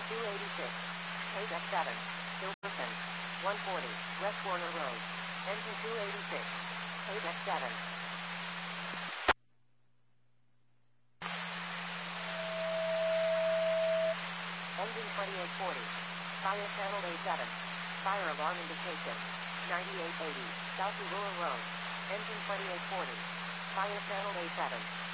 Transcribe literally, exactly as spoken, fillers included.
two eighty-six. Paydeck seven. Silverton. one forty. West Warner Road. Engine two eighty-six. Paydeck seven. Engine twenty-eight forty. Fire channel A seven. Fire alarm indication. ninety-eight eighty. South Aurora Road. Engine twenty-eight forty. Fire channel A seven.